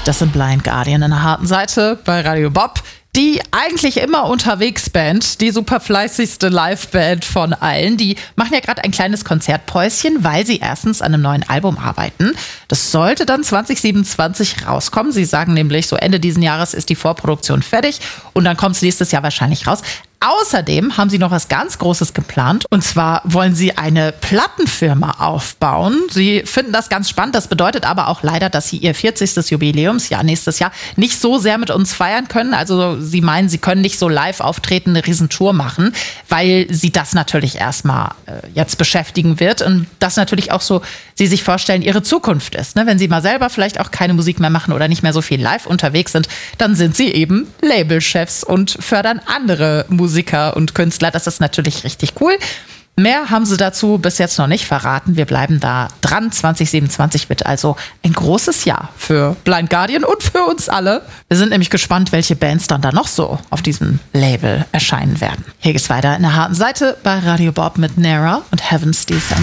Das sind Blind Guardian in der harten Seite bei Radio Bob. Die eigentlich immer unterwegs Band, die super fleißigste Liveband von allen, die machen ja gerade ein kleines Konzertpäuschen, weil sie erstens an einem neuen Album arbeiten. Das sollte dann 2027 rauskommen. Sie sagen nämlich, so Ende diesen Jahres ist die Vorproduktion fertig und dann kommt es nächstes Jahr wahrscheinlich raus. Außerdem haben sie noch was ganz Großes geplant. Und zwar wollen sie eine Plattenfirma aufbauen. Sie finden das ganz spannend. Das bedeutet aber auch leider, dass sie ihr 40. Jubiläumsjahr nächstes Jahr nicht so sehr mit uns feiern können. Also sie meinen, sie können nicht so live auftreten, eine Riesentour machen, weil sie das natürlich erstmal jetzt beschäftigen wird. Und das natürlich auch so, sie sich vorstellen, ihre Zukunft ist. Ne? Wenn sie mal selber vielleicht auch keine Musik mehr machen oder nicht mehr so viel live unterwegs sind, dann sind sie eben Labelchefs und fördern andere Musiker und Künstler. Das ist natürlich richtig cool. Mehr haben sie dazu bis jetzt noch nicht verraten. Wir bleiben da dran. 2027 wird also ein großes Jahr für Blind Guardian und für uns alle. Wir sind nämlich gespannt, welche Bands dann da noch so auf diesem Label erscheinen werden. Hier geht's weiter in der harten Seite bei Radio Bob mit Nera und Heaven's Descent.